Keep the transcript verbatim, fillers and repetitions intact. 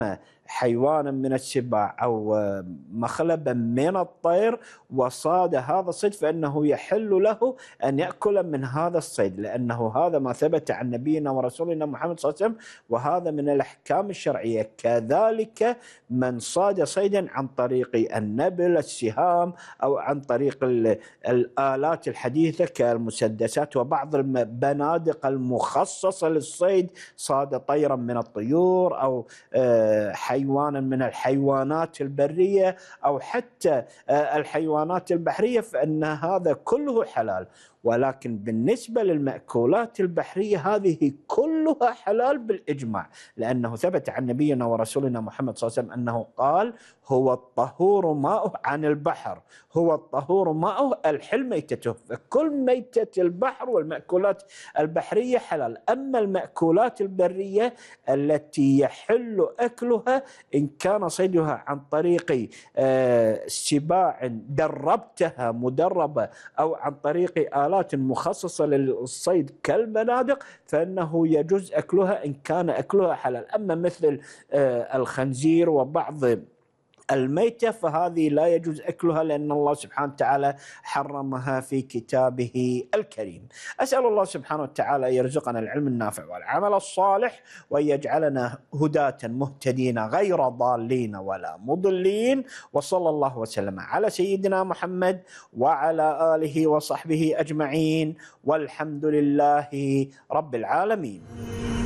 حيوانا من السباع أو مخلبا من الطير وصاد هذا الصيد، فإنه يحل له أن يأكل من هذا الصيد، لأنه هذا ما ثبت عن نبينا ورسولنا محمد صلى الله عليه وسلم، وهذا من الأحكام الشرعية. كذلك من صاد صيدا عن طريق النبل، السهام، أو عن طريق الآلات الحديثة كالمسدسات وبعض البنادق المخصصة للصيد، صاد طيرا من الطيور أو حيوانا من الحيوانات البرية أو حتى الحيوانات البحرية، فإن هذا كله حلال. ولكن بالنسبة للمأكولات البحرية هذه كلها حلال بالإجماع، لأنه ثبت عن نبينا ورسولنا محمد صلى الله عليه وسلم أنه قال: هو الطهور ماؤه عن البحر، هو الطهور ماؤه الحل ميتته. فكل ميتة البحر والمأكولات البحرية حلال. أما المأكولات البرية التي يحل أكلها إن كان صيدها عن طريق سباع دربتها مدربة أو عن طريق آلات مخصصة للصيد كالبنادق، فإنه يجوز أكلها إن كان أكلها حلال. أما مثل الخنزير وبعض الميتة فهذه لا يجوز أكلها، لأن الله سبحانه وتعالى حرمها في كتابه الكريم. أسأل الله سبحانه وتعالى أن يرزقنا العلم النافع والعمل الصالح، وأن يجعلنا هداة مهتدين غير ضالين ولا مضلين. وصلى الله وسلم على سيدنا محمد وعلى آله وصحبه أجمعين، والحمد لله رب العالمين.